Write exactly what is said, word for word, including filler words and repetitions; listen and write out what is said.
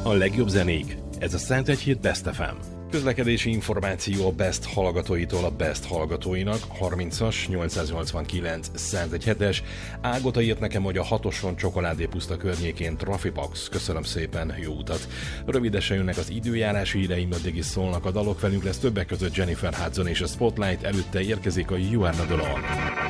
A legjobb zenék. Ez a száz egy hét Best ef em. Közlekedési információ a Best hallgatóitól a Best hallgatóinak. harmincas nyolcszáznyolcvankilenc száz egy hetes. Ágota írt nekem, hogy a hatoson Csokoládépuszta környékén Trafipax. Köszönöm szépen, jó utat. Rövidesen jönnek az időjárási híreim, addig is szólnak a dalok. Velünk lesz többek között Jennifer Hudson és a Spotlight, előtte érkezik a You Are Not Alone.